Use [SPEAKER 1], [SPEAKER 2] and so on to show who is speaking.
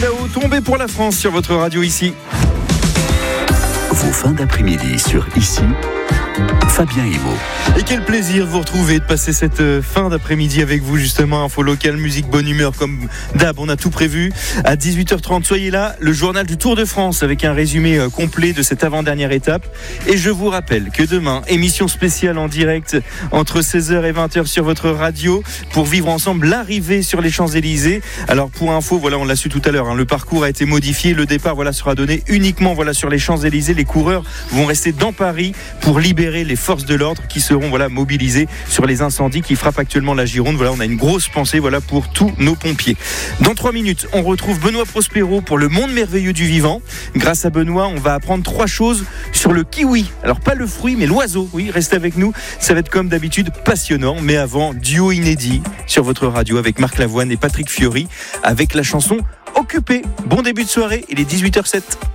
[SPEAKER 1] Cao, tombé pour la France sur votre radio ici.
[SPEAKER 2] Vos fins d'après-midi sur Ici, Fabien Emo.
[SPEAKER 1] Et quel plaisir de vous retrouver, de passer cette fin d'après-midi avec vous justement. Info locale, musique, bonne humeur comme d'hab, on a tout prévu. À 18h30, soyez là, le journal du Tour de France avec un résumé complet de cette avant-dernière étape. Et je vous rappelle que demain, émission spéciale en direct entre 16h et 20h sur votre radio pour vivre ensemble l'arrivée sur les Champs-Élysées. Alors pour info, voilà, on l'a su tout à l'heure, le parcours a été modifié, le départ sera donné uniquement sur les Champs-Élysées. Les coureurs vont rester dans Paris pour libérer les forces de l'ordre qui seront mobilisées sur les incendies qui frappent actuellement la Gironde. On a une grosse pensée pour tous nos pompiers. Dans 3 minutes, on retrouve Benoît Prospero pour le monde merveilleux du vivant. Grâce à Benoît, on va apprendre 3 choses sur le kiwi. Alors pas le fruit, mais l'oiseau. Oui, restez avec nous. Ça va être comme d'habitude passionnant. Mais avant, duo inédit sur votre radio avec Marc Lavoine et Patrick Fiori avec la chanson Occupé. Bon début de soirée, il est 18h07.